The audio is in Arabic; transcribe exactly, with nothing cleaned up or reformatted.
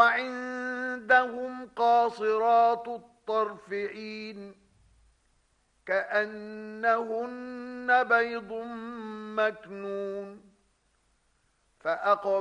وعندهم قاصرات الطرف عين كأنهن بيض مكنون فأقبل